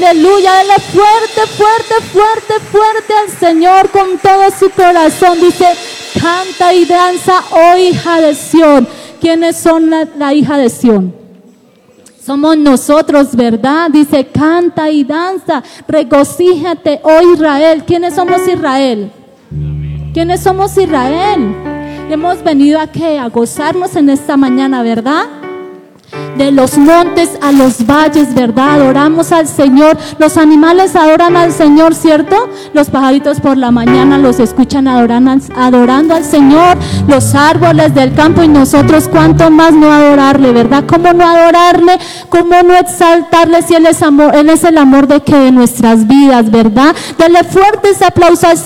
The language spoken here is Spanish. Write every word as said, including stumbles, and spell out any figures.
Aleluya, dale fuerte, fuerte, fuerte, fuerte al Señor con todo su corazón. Dice, canta y danza, oh hija de Sión. ¿Quiénes son la, la hija de Sión? Somos nosotros, ¿verdad? Dice, canta y danza, regocíjate, oh Israel. ¿Quiénes somos Israel? ¿Quiénes somos Israel? Hemos venido a ¿qué? A gozarnos en esta mañana, ¿verdad? De los montes a los valles, ¿verdad? Adoramos al Señor. Los animales adoran al Señor, ¿cierto? Los pajaritos por la mañana los escuchan adorando, adorando al Señor. Los árboles del campo y nosotros, ¿cuánto más no adorarle, verdad? ¿Cómo no adorarle? ¿Cómo no exaltarle si Él es amor? Él es el amor de que de nuestras vidas, ¿verdad? Dale fuertes aplausos